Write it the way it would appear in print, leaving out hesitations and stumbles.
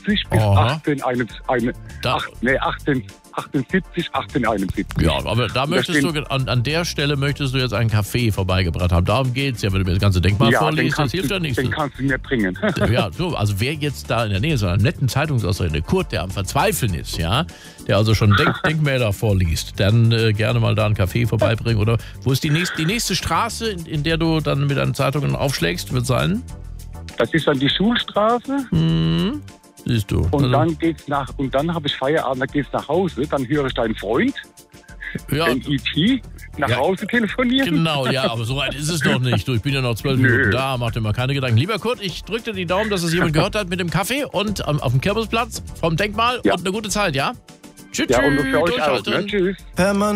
bis 1871. Ja, aber da möchtest du, an der Stelle möchtest du jetzt einen Kaffee vorbeigebracht haben. Darum geht's ja, wenn du mir das ganze Denkmal vorliest, das hilft ja nichts. Den kannst du mir bringen. Ja, so, also wer jetzt da in der Nähe so einem netten Zeitungsausredner, Kurt, der am Verzweifeln ist, ja, der also schon Denkmäler vorliest, dann gerne mal da einen Kaffee vorbeibringen. Oder wo ist die nächste Straße, in der du dann mit deinen Zeitungen aufschlägst, wird sein? Das ist dann die Schulstraße. Siehst du. Und dann habe ich Feierabend, dann geht's nach Hause, dann höre ich deinen Freund, den E.T., nach Hause telefonieren. Genau, ja, aber so weit ist es noch nicht. Du, ich bin ja noch 12 Minuten da, mach dir mal keine Gedanken. Lieber Kurt, ich drücke dir die Daumen, dass es jemand gehört hat mit dem Kaffee und auf dem Kirmesplatz vom Denkmal und eine gute Zeit, ja? Tschüss, ja, und für euch auch, ne? Tschüss.